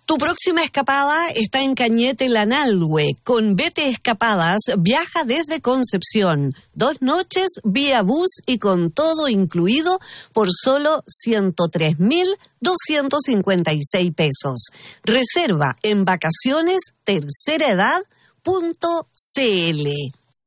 Tu próxima escapada está en Cañete Lanalhue. Con Vete Escapadas viaja desde Concepción. 2 noches, vía bus y con todo incluido por solo 103.256 pesos. Reserva en vacaciones terceraedad.cl.